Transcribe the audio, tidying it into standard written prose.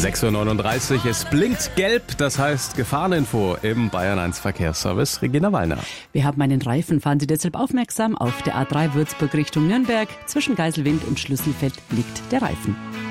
6:39 Uhr, es blinkt gelb, das heißt Gefahreninfo im Bayern 1 Verkehrsservice. Regina Wallner. Wir haben einen Reifen, fahren Sie deshalb aufmerksam. Auf der A3 Würzburg Richtung Nürnberg, zwischen Geiselwind und Schlüsselfeld liegt der Reifen.